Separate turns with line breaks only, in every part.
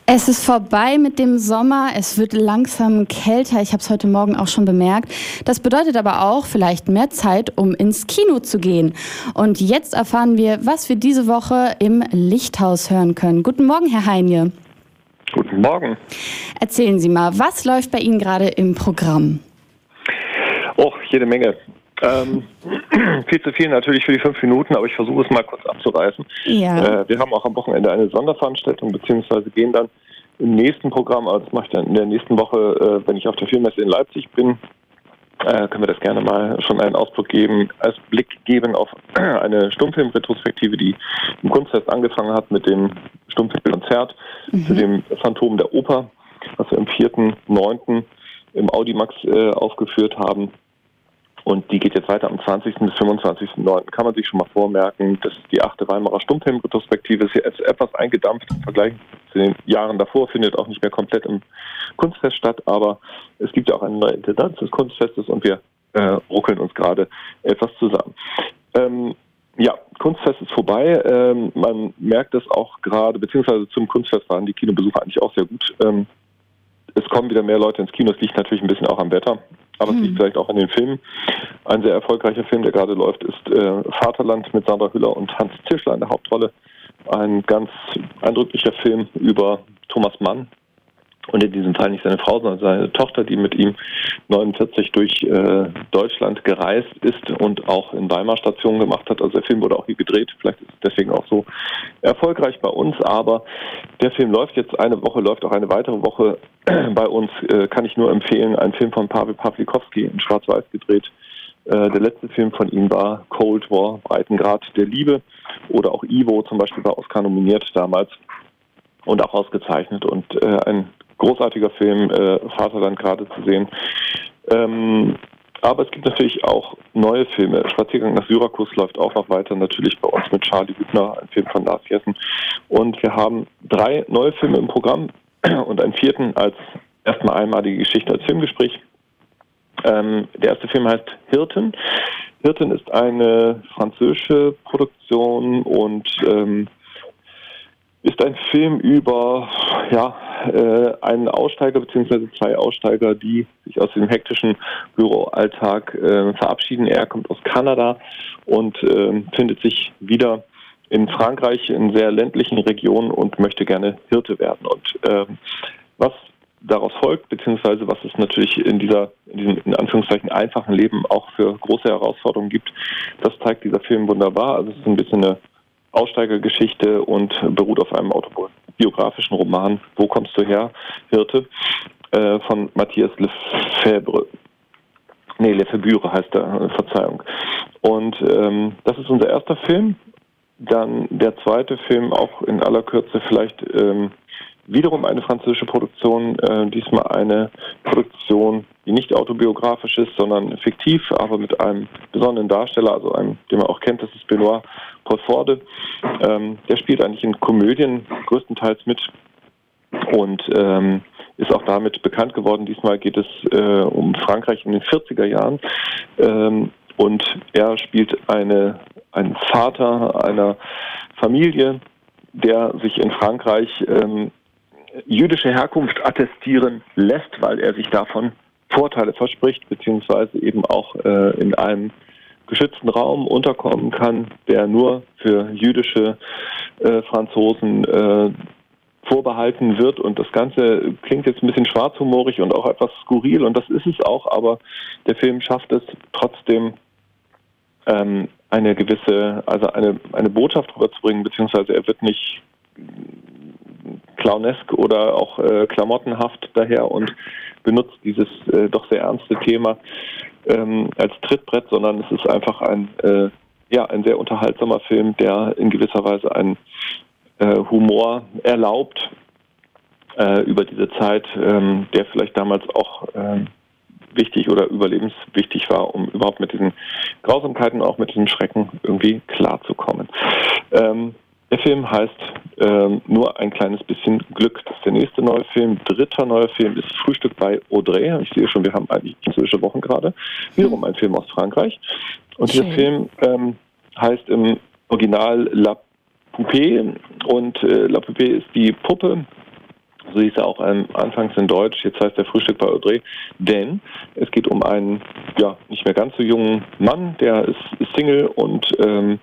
Es ist vorbei mit dem Sommer, es wird langsam kälter, ich habe es heute Morgen auch schon bemerkt. Das bedeutet aber auch vielleicht mehr Zeit, um ins Kino zu gehen. Und jetzt erfahren wir, was wir diese Woche im Lichthaus hören können. Guten Morgen, Herr Heinje.
Guten Morgen.
Erzählen Sie mal, was läuft bei Ihnen gerade im Programm?
Oh, jede Menge. Viel zu viel natürlich für die 5 Minuten, aber ich versuche es mal kurz abzureißen.
Ja.
Wir haben auch am Wochenende eine Sonderveranstaltung, beziehungsweise gehen dann im nächsten Programm, also das mache ich dann in der nächsten Woche, wenn ich auf der Filmmesse in Leipzig bin, können wir das gerne mal schon einen Ausblick geben auf eine Stummfilmretrospektive, die im Kunstfest angefangen hat mit dem Stummfilmkonzert zu dem Phantom der Oper, was wir am 4.9. im Audimax aufgeführt haben. Und die geht jetzt weiter am 20. bis 25.9. Kann man sich schon mal vormerken, das ist die 8. Weimarer Stummfilmretrospektive, ist jetzt etwas eingedampft im Vergleich zu den Jahren davor, findet auch nicht mehr komplett im Kunstfest statt, aber es gibt ja auch eine neue Intendanz des Kunstfestes und wir ruckeln uns gerade etwas zusammen. Ja, Kunstfest ist vorbei, man merkt es auch gerade, beziehungsweise zum Kunstfest waren die Kinobesucher eigentlich auch sehr gut. Es kommen wieder mehr Leute ins Kino, es liegt natürlich ein bisschen auch am Wetter. Aber es liegt vielleicht auch an den Filmen. Ein sehr erfolgreicher Film, der gerade läuft, ist Vaterland mit Sandra Hüller und Hans Tischler in der Hauptrolle. Ein ganz eindrücklicher Film über Thomas Mann. Und in diesem Fall nicht seine Frau, sondern seine Tochter, die mit ihm 49 durch Deutschland gereist ist und auch in Weimar Stationen gemacht hat. Also der Film wurde auch hier gedreht. Vielleicht ist es deswegen auch so erfolgreich bei uns. Aber der Film läuft jetzt eine Woche, läuft auch eine weitere Woche bei uns. Kann ich nur empfehlen, ein Film von Paweł Pawlikowski in Schwarz-Weiß gedreht. Der letzte Film von ihm war Cold War, Breitengrad der Liebe. Oder auch Ivo zum Beispiel war Oscar nominiert damals und auch ausgezeichnet. Und ein großartiger Film, Vaterland gerade zu sehen. Aber es gibt natürlich auch neue Filme. Spaziergang nach Syrakus läuft auch noch weiter, natürlich bei uns mit Charlie Hübner, ein Film von Lars Jessen. Und wir haben 3 neue Filme im Programm und einen 4. als erstmal einmalige Geschichte als Filmgespräch. Der erste Film heißt Hirten. Hirten ist eine französische Produktion und ist ein Film über einen Aussteiger bzw. 2 Aussteiger, die sich aus dem hektischen Büroalltag verabschieden. Er kommt aus Kanada und findet sich wieder in Frankreich in sehr ländlichen Regionen und möchte gerne Hirte werden. Und was daraus folgt, beziehungsweise was es natürlich in diesem in Anführungszeichen einfachen Leben auch für große Herausforderungen gibt, das zeigt dieser Film wunderbar. Also es ist ein bisschen eine Aussteigergeschichte und beruht auf einem autobiografischen Roman, Wo kommst du her, Hirte, von Matthias Lefebvre. Lefebvre heißt er, Verzeihung. Und das ist unser erster Film. Dann der zweite Film, auch in aller Kürze vielleicht wiederum eine französische Produktion, diesmal eine Produktion, die nicht autobiografisch ist, sondern fiktiv, aber mit einem besonderen Darsteller, also einem, den man auch kennt, das ist Benoît Poelvoorde. Der spielt eigentlich in Komödien größtenteils mit und ist auch damit bekannt geworden. Diesmal geht es um Frankreich in den 40er Jahren und er spielt einen Vater einer Familie, der sich in Frankreich jüdische Herkunft attestieren lässt, weil er sich davon Vorteile verspricht, beziehungsweise eben auch in einem geschützten Raum unterkommen kann, der nur für jüdische Franzosen vorbehalten wird. Und das Ganze klingt jetzt ein bisschen schwarzhumorig und auch etwas skurril, und das ist es auch, aber der Film schafft es trotzdem, eine gewisse, also eine Botschaft rüberzubringen, beziehungsweise er wird nicht clownesk oder auch klamottenhaft daher und benutzt dieses doch sehr ernste Thema als Trittbrett, sondern es ist einfach ein sehr unterhaltsamer Film, der in gewisser Weise einen Humor erlaubt über diese Zeit, der vielleicht damals auch wichtig oder überlebenswichtig war, um überhaupt mit diesen Grausamkeiten, auch mit diesen Schrecken irgendwie klarzukommen. Der Film heißt Nur ein kleines bisschen Glück. Das ist der nächste neue Film. Dritter neuer Film ist Frühstück bei Audrey. Ich sehe schon, wir haben eigentlich französische Wochen gerade. Wiederum ein Film aus Frankreich. Und dieser Film heißt im Original La Poupée. Und La Poupée ist die Puppe So hieß er auch anfangs in Deutsch, jetzt heißt er Frühstück bei Audrey, denn es geht um einen nicht mehr ganz so jungen Mann, der ist Single und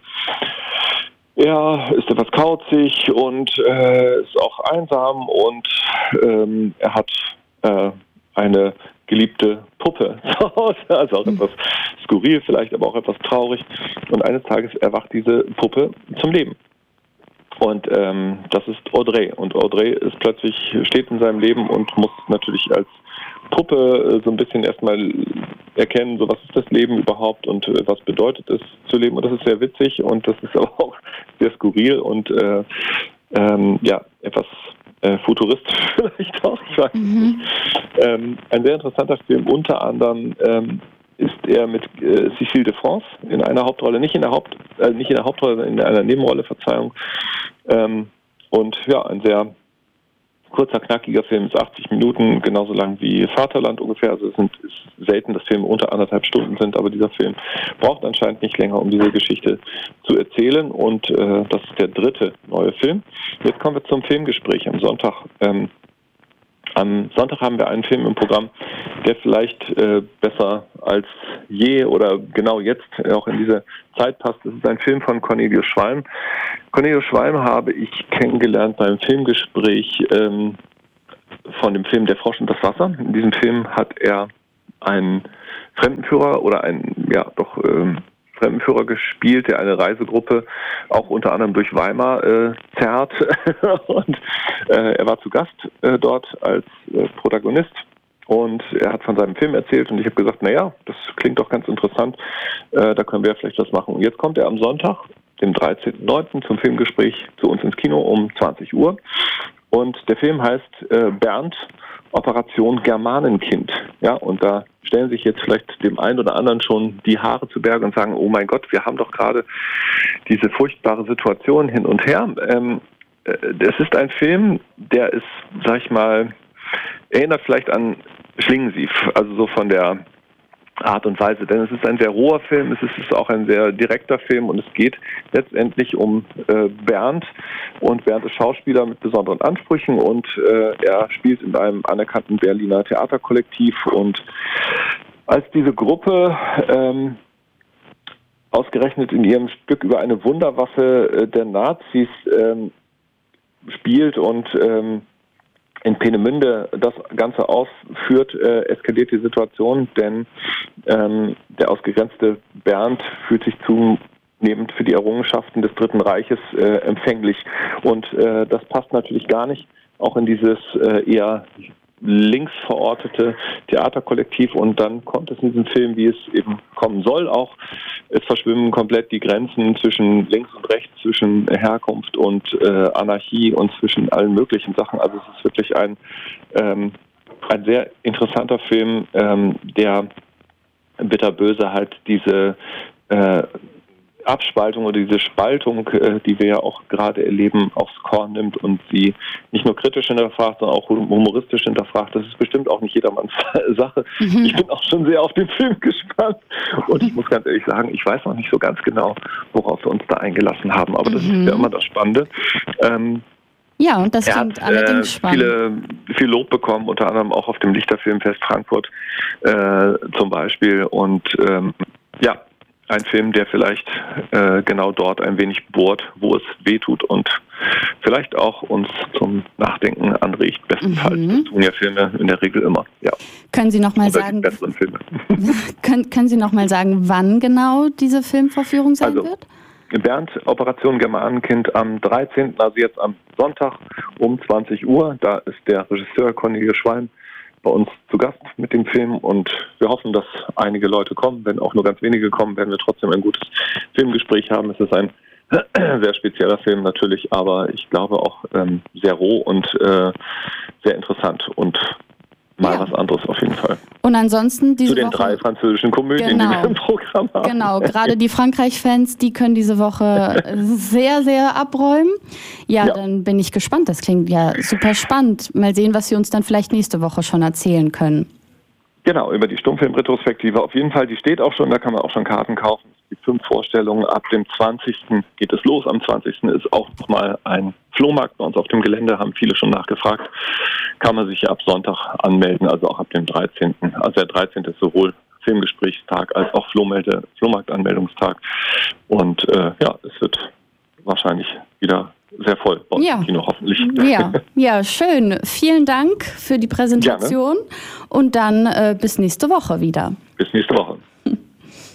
er ist etwas kauzig und ist auch einsam und er hat eine geliebte Puppe zu Hause, also auch etwas skurril vielleicht, aber auch etwas traurig. Und eines Tages erwacht diese Puppe zum Leben. Und das ist Audrey. Und Audrey steht in seinem Leben und muss natürlich als Puppe so ein bisschen erstmal erkennen, so was ist das Leben überhaupt und was bedeutet es zu leben. Und das ist sehr witzig und das ist aber auch sehr skurril und etwas futuristisch vielleicht auch, ich weiß nicht. Ein sehr interessanter Film, unter anderem ist er mit Cécile de France in einer Hauptrolle, nicht in der Hauptrolle, sondern in einer Nebenrolle, Verzeihung. Und ein sehr kurzer, knackiger Film, ist 80 Minuten, genauso lang wie Vaterland ungefähr. Also es ist selten, dass Filme unter 1,5 Stunden sind, aber dieser Film braucht anscheinend nicht länger, um diese Geschichte zu erzählen. Und das ist der 3. neue Film. Jetzt kommen wir zum Filmgespräch am Sonntag. Am Sonntag haben wir einen Film im Programm, der vielleicht besser als je oder genau jetzt auch in diese Zeit passt. Das ist ein Film von Cornelius Schwalm. Cornelius Schwalm habe ich kennengelernt beim Filmgespräch von dem Film Der Frosch und das Wasser. In diesem Film hat er einen Fremdenführer oder Fremdenführer gespielt, der eine Reisegruppe auch unter anderem durch Weimar zerrt. Und er war zu Gast dort als Protagonist und er hat von seinem Film erzählt und ich habe gesagt, das klingt doch ganz interessant, da können wir vielleicht was machen. Und jetzt kommt er am Sonntag, dem 13.09. zum Filmgespräch zu uns ins Kino um 20 Uhr und der Film heißt Bernd, Operation Germanenkind. Ja, und da stellen sich jetzt vielleicht dem einen oder anderen schon die Haare zu Berge und sagen, oh mein Gott, wir haben doch gerade diese furchtbare Situation hin und her. Es ist ein Film, der ist, sag ich mal, erinnert vielleicht an Schlingensief, also so von der Art und Weise, denn es ist ein sehr roher Film, es ist auch ein sehr direkter Film und es geht letztendlich um Bernd und Bernd ist Schauspieler mit besonderen Ansprüchen und er spielt in einem anerkannten Berliner Theaterkollektiv und als diese Gruppe ausgerechnet in ihrem Stück über eine Wunderwaffe der Nazis spielt und in Peenemünde das Ganze ausführt, eskaliert die Situation, denn der ausgegrenzte Bernd fühlt sich zunehmend für die Errungenschaften des Dritten Reiches empfänglich. Und das passt natürlich gar nicht, auch in dieses eher links verortete Theaterkollektiv und dann kommt es in diesem Film, wie es eben kommen soll, auch es verschwimmen komplett die Grenzen zwischen links und rechts, zwischen Herkunft und Anarchie und zwischen allen möglichen Sachen. Also es ist wirklich ein sehr interessanter Film, der bitterböse halt diese Abspaltung oder diese Spaltung, die wir ja auch gerade erleben, aufs Korn nimmt und sie nicht nur kritisch hinterfragt, sondern auch humoristisch hinterfragt. Das ist bestimmt auch nicht jedermanns Sache. Ich bin auch schon sehr auf den Film gespannt und ich muss ganz ehrlich sagen, ich weiß noch nicht so ganz genau, worauf wir uns da eingelassen haben, aber das ist ja immer das Spannende.
Ja, und das klingt allerdings spannend.
Viel Lob bekommen, unter anderem auch auf dem Lichterfilmfest Frankfurt zum Beispiel und ein Film, der vielleicht genau dort ein wenig bohrt, wo es wehtut und vielleicht auch uns zum Nachdenken anregt. Bestenfalls. Das tun ja Filme in der Regel immer. Ja.
Können Sie noch mal sagen, können Sie noch mal sagen, wann genau diese Filmvorführung sein wird?
Bernd, Operation Germanenkind am 13., also jetzt am Sonntag um 20 Uhr. Da ist der Regisseur Cornelius Schwalm bei uns zu Gast mit dem Film und wir hoffen, dass einige Leute kommen. Wenn auch nur ganz wenige kommen, werden wir trotzdem ein gutes Filmgespräch haben. Es ist ein sehr spezieller Film natürlich, aber ich glaube auch sehr roh und sehr interessant und was anderes auf jeden Fall.
Und ansonsten diese
Zu den
Woche
3 französischen Komödien, die wir im Programm haben.
Genau, gerade die Frankreich-Fans, die können diese Woche sehr, sehr abräumen. Ja, dann bin ich gespannt. Das klingt ja super spannend. Mal sehen, was Sie uns dann vielleicht nächste Woche schon erzählen können.
Genau, über die Stummfilm-Retrospektive auf jeden Fall. Die steht auch schon, da kann man auch schon Karten kaufen. die 5 Vorstellungen. Ab dem 20. geht es los. Am 20. ist auch nochmal ein Flohmarkt bei uns auf dem Gelände, haben viele schon nachgefragt. Kann man sich ab Sonntag anmelden, also auch ab dem 13. Also der 13. ist sowohl Filmgesprächstag als auch Flohmarktanmeldungstag. Und es wird wahrscheinlich wieder sehr voll bei uns im Kino, hoffentlich.
Ja, schön. Vielen Dank für die Präsentation.
Gerne.
Und dann bis nächste Woche wieder.
Bis nächste Woche.